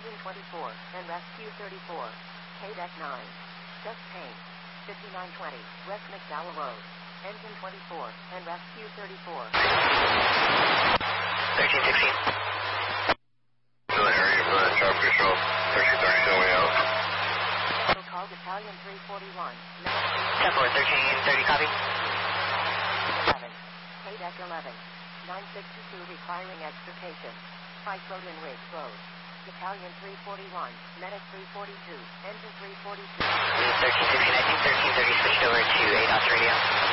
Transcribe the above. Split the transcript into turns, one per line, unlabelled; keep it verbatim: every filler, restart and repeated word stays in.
Engine twenty-four, and Rescue thirty-four. K-Deck nine. Just Paint. fifty-nine twenty, West McDowell Road. Engine twenty-four, and Rescue thirty-four.
thirteen sixteen. No area for that traffic control. thirteen thirty, way out.
So call Battalion three forty-one.
ten four, thirteen thirty, copy.
eleven. K-Deck eleven. nine sixty-two requiring extrication. Fight Road and Ridge Road. Battalion three forty-one, Medic three forty-two, Engine three forty-two.
thirteen sixteen, I think thirteen thirty switched over to A D O S radio.